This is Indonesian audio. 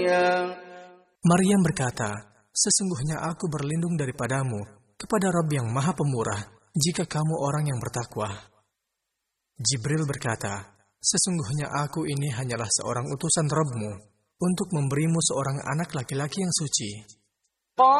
Maryam berkata, sesungguhnya aku berlindung daripadamu kepada Rabb yang Maha Pemurah, jika kamu orang yang bertakwa. Jibril berkata, sesungguhnya aku ini hanyalah seorang utusan Rabb-mu untuk memberimu seorang anak laki-laki yang suci.